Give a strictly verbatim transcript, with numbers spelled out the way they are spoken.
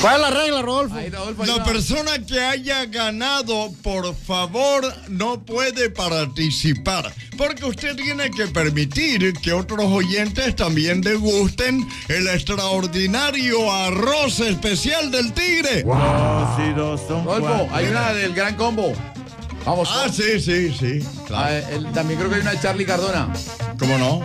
¿Cuál es la regla, Rodolfo? Ahí, Rodolfo, ahí La va. persona que haya ganado, por favor, no puede participar, porque usted tiene que permitir que otros oyentes también degusten el extraordinario arroz especial del Tigre. Dos y dos son Rodolfo, cuatro. hay una del Gran Combo. Vamos. Ah, sí, sí, sí. Ah, Claro. el- también creo que hay una de Charlie Cardona. ¿Cómo no?